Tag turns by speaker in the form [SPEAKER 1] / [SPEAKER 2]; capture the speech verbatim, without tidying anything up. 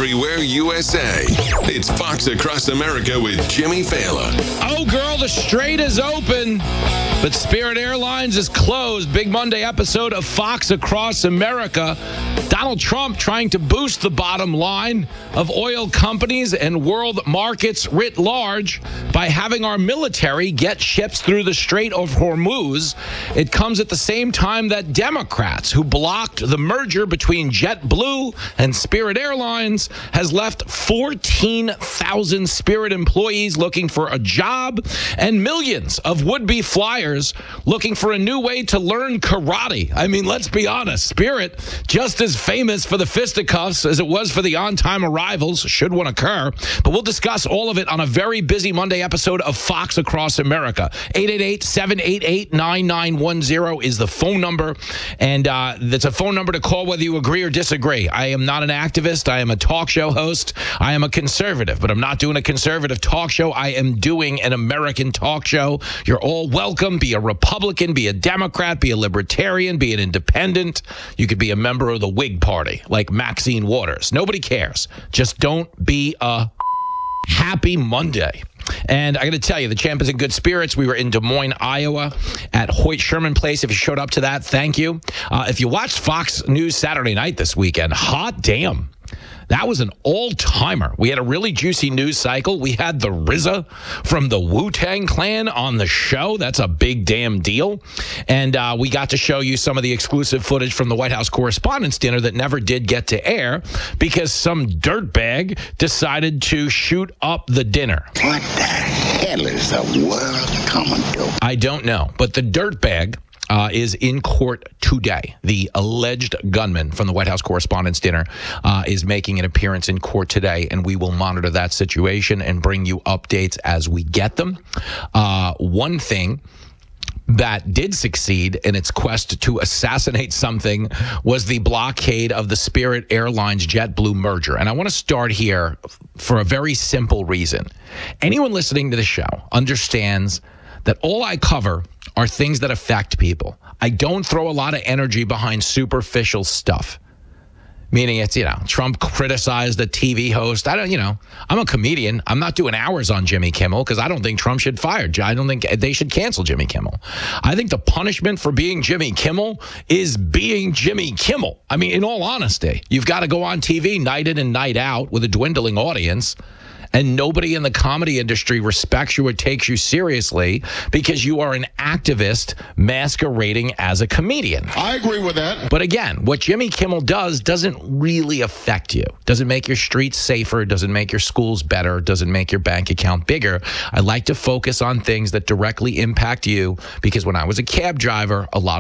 [SPEAKER 1] everywhere U S A. It's Fox Across America with Jimmy Fallon.
[SPEAKER 2] Oh, girl, the Strait is open, but Spirit Airlines is closed. Big Monday episode of Fox Across America. Donald Trump trying to boost the bottom line of oil companies and world markets writ large by having our military get ships through the Strait of Hormuz. It comes at the same time that Democrats, who blocked the merger between JetBlue and Spirit Airlines, has left fourteen thousand Spirit employees looking for a job and millions of would-be flyers looking for a new way to learn karate. I mean, let's be honest. Spirit, just as famous for the fisticuffs as it was for the on-time arrivals, should one occur. But we'll discuss all of it on a very busy Monday episode of Fox Across America. eight eight eight, seven eight eight, nine nine one zero is the phone number. And uh, that's a phone number to call whether you agree or disagree. I am not an activist. I am a talk show host. I am a conservative, but I'm not doing a conservative talk show. I am doing an American talk show. You're all welcome. Be a Republican, be a Democrat, be a Libertarian, be an independent. You could be a member of the Whig Party, like Maxine Waters. Nobody cares. Just don't be a happy Monday. And I got to tell you, the champ is in good spirits. We were in Des Moines, Iowa at Hoyt Sherman Place. If you showed up to that, thank you. Uh, if you watched Fox News Saturday night this weekend, hot damn. That was an all-timer. We had a really juicy news cycle. We had the R Z A from the Wu-Tang Clan on the show. That's a big damn deal. And uh, we got to show you some of the exclusive footage from the White House Correspondents' Dinner that never did get to air because some dirtbag decided to shoot up the dinner.
[SPEAKER 3] What the hell is the world coming to?
[SPEAKER 2] I don't know, but the dirtbag Uh, is in court today. The alleged gunman from the White House Correspondents' Dinner uh, is making an appearance in court today, and we will monitor that situation and bring you updates as we get them. Uh, one thing that did succeed in its quest to assassinate something was the blockade of the Spirit Airlines JetBlue merger. And I want to start here for a very simple reason. Anyone listening to the show understands that all I cover are things that affect people. I don't throw a lot of energy behind superficial stuff. Meaning it's, you know, Trump criticized a T V host. I don't, you know, I'm a comedian. I'm not doing hours on Jimmy Kimmel because I don't think Trump should fire. I don't think they should cancel Jimmy Kimmel. I think the punishment for being Jimmy Kimmel is being Jimmy Kimmel. I mean, in all honesty, you've got to go on T V night in and night out with a dwindling audience. And nobody in the comedy industry respects you or takes you seriously because you are an activist masquerading as a comedian.
[SPEAKER 4] I agree with that.
[SPEAKER 2] But again, what Jimmy Kimmel does doesn't really affect you. Doesn't make your streets safer, doesn't make your schools better, doesn't make your bank account bigger. I like to focus on things that directly impact you because when I was a cab driver, a lot